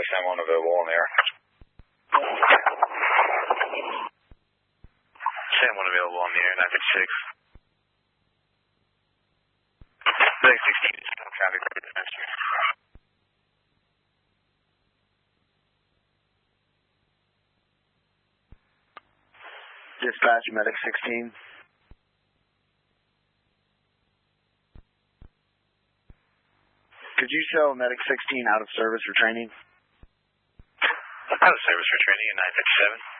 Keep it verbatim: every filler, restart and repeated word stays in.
Sam one available on the air. Sam one available on the air, nine fifty-six. Medic sixteen, traffic. Dispatch, Medic sixteen. Could you show Medic sixteen out of service for training? Out of service for training at nine fifty-seven.